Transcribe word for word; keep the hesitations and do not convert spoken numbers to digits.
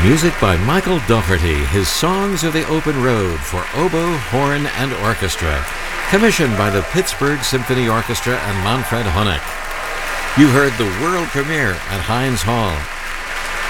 Music by Michael Dougherty. His songs are the open road for oboe, horn, and orchestra. Commissioned by the Pittsburgh Symphony Orchestra and Manfred Honeck. You heard the world premiere at Heinz Hall.